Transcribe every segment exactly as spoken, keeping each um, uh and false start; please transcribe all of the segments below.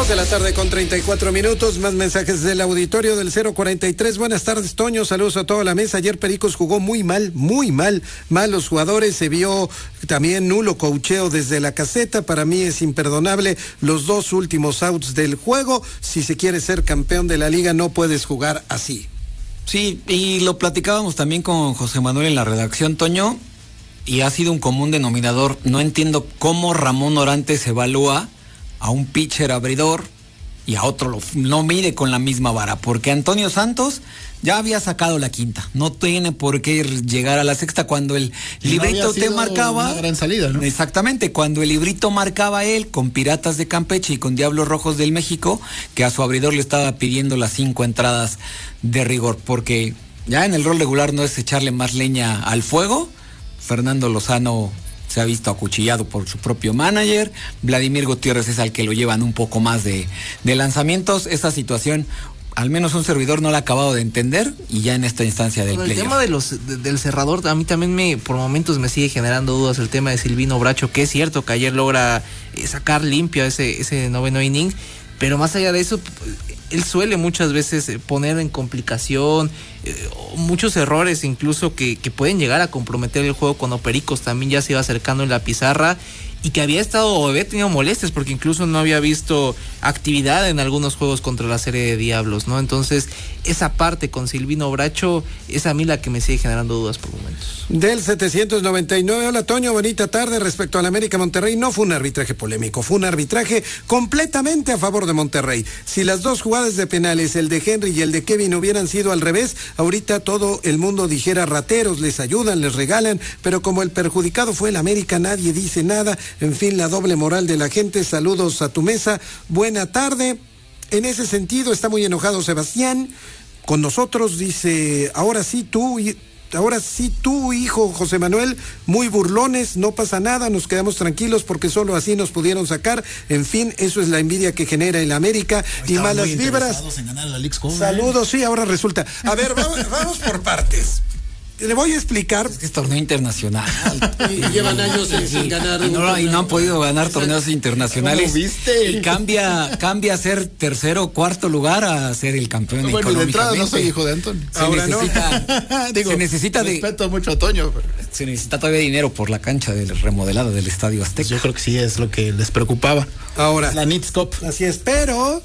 Dos de la tarde con treinta y cuatro minutos, más mensajes del auditorio del cero cuarenta y tres. Buenas tardes, Toño, saludos a toda la mesa. Ayer Pericos jugó muy mal, muy mal, mal los jugadores, se vio también nulo coacheo desde la caseta. Para mí es imperdonable los dos últimos outs del juego. Si se quiere ser campeón de la liga no puedes jugar así. Sí, y lo platicábamos también con José Manuel en la redacción, Toño, y ha sido un común denominador. No entiendo cómo Ramón Orantes evalúa a un pitcher abridor y a otro lo, no mide con la misma vara, porque Antonio Santos ya había sacado la quinta, no tiene por qué llegar a la sexta cuando el y librito no te marcaba una gran salida, ¿no? Exactamente, cuando el librito marcaba él con Piratas de Campeche y con Diablos Rojos del México, que a su abridor le estaba pidiendo las cinco entradas de rigor, porque ya en el rol regular no es echarle más leña al fuego. Fernando Lozano se ha visto acuchillado por su propio manager. Vladimir Gutiérrez es al que lo llevan un poco más de, de lanzamientos. Esa situación, al menos un servidor no la ha acabado de entender, y ya en esta instancia del playoff. El tema de los de, del cerrador, a mí también me por momentos me sigue generando dudas el tema de Silvino Bracho, que es cierto que ayer logra eh, sacar limpio ese, ese noveno inning, pero más allá de eso, él suele muchas veces poner en complicación eh, muchos errores incluso que, que pueden llegar a comprometer el juego cuando Pericos también ya se iba acercando en la pizarra y que había estado o había tenido molestias porque incluso no había visto actividad en algunos juegos contra la serie de Diablos, ¿no? Entonces esa parte con Silvino Bracho es a mí la que me sigue generando dudas por momentos. Del setecientos noventa y nueve, hola Toño, bonita tarde. Respecto al América Monterrey, no fue un arbitraje polémico, fue un arbitraje completamente a favor de Monterrey. Si las dos jugadas de penales, el de Henry y el de Kevin, hubieran sido al revés, ahorita todo el mundo dijera rateros, les ayudan, les regalan, pero como el perjudicado fue el América, nadie dice nada. En fin, la doble moral de la gente. Saludos a tu mesa, buena tarde. En ese sentido está muy enojado Sebastián con nosotros, dice, ahora sí tú y ahora sí tú, hijo José Manuel, muy burlones, no pasa nada, nos quedamos tranquilos porque solo así nos pudieron sacar. En fin, eso es la envidia que genera el América y malas vibras. En ganar la Leagues Cup, Saludos, sí, ahora resulta. A ver, vamos, vamos por partes. Le voy a explicar. Es que es torneo internacional. Y llevan años sin, sin ganar. Y no, y no han podido ganar torneos internacionales. ¿Cómo viste? Y cambia, cambia a ser tercero o cuarto lugar a ser el campeón. Bueno, económicamente. de entrada no soy hijo de Antonio. Se Ahora necesita, no. Digo, se necesita de. Respeto mucho a Toño. Pero... Se necesita todavía dinero por la cancha del remodelado del Estadio Azteca. Yo creo que sí es lo que les preocupaba. Ahora. La Leagues Cup. Así es, pero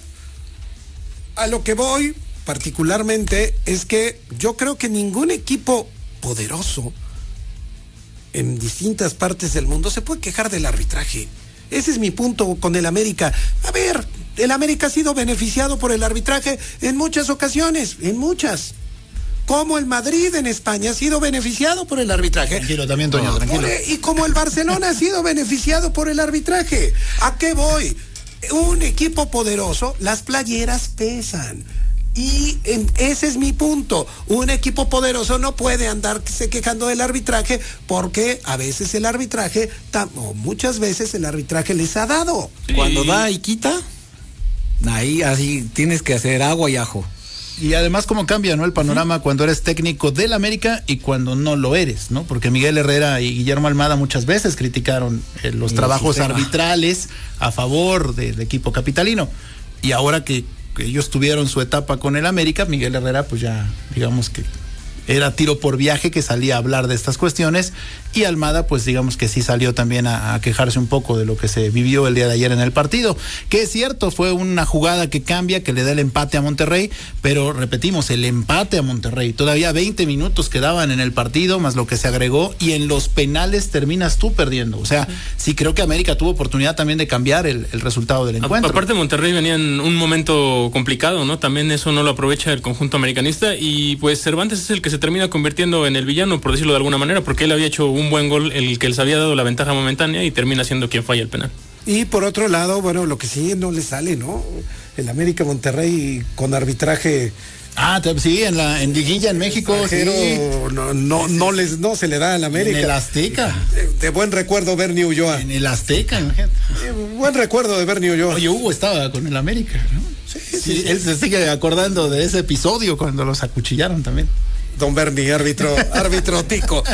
a lo que voy particularmente es que yo creo que ningún equipo poderoso en distintas partes del mundo se puede quejar del arbitraje. Ese es mi punto con el América. A ver, el América ha sido beneficiado por el arbitraje en muchas ocasiones, en muchas. Como el Madrid en España ha sido beneficiado por el arbitraje. Tranquilo también, Toño, no, tranquilo. Y como el Barcelona ha sido beneficiado por el arbitraje. ¿A qué voy? Un equipo poderoso, las playeras pesan. Y en, ese es mi punto. Un equipo poderoso no puede andarse quejando del arbitraje porque a veces el arbitraje, tam, o muchas veces el arbitraje les ha dado. Sí. Cuando da y quita, ahí así tienes que hacer agua y ajo. Y además cómo cambia, ¿no? El panorama, ¿sí?, cuando eres técnico del América y cuando no lo eres, ¿no? Porque Miguel Herrera y Guillermo Almada muchas veces criticaron eh, los el trabajos sistema. arbitrales a favor del equipo capitalino. Y ahora que que ellos tuvieron su etapa con el América, Miguel Herrera pues ya digamos que era tiro por viaje que salía a hablar de estas cuestiones, y Almada pues digamos que sí salió también a, a quejarse un poco de lo que se vivió el día de ayer en el partido, que es cierto, fue una jugada que cambia, que le da el empate a Monterrey, pero repetimos, el empate a Monterrey, todavía veinte minutos quedaban en el partido, más lo que se agregó, y en los penales terminas tú perdiendo, o sea, sí creo que América tuvo oportunidad también de cambiar el, el resultado del encuentro. Aparte Monterrey venía en un momento complicado, ¿no? También eso no lo aprovecha el conjunto americanista, y pues Cervantes es el que se termina convirtiendo en el villano, por decirlo de alguna manera, porque él había hecho un buen gol, el que les había dado la ventaja momentánea, y termina siendo quien falla el penal. Y por otro lado, bueno, lo que sí no le sale, ¿no? El América Monterrey con arbitraje. Ah, sí, en la en liguilla en México, sí. no, no, no les no se le da al América. En el Azteca. De, de buen recuerdo Bernie Ulloa. En el Azteca, imagínate. Buen recuerdo de Bernie Ulloa. Oye, Hugo estaba con el América, ¿no? Sí, sí, sí, sí. Él se sigue acordando de ese episodio cuando los acuchillaron también. Don Bernie, árbitro, árbitro tico.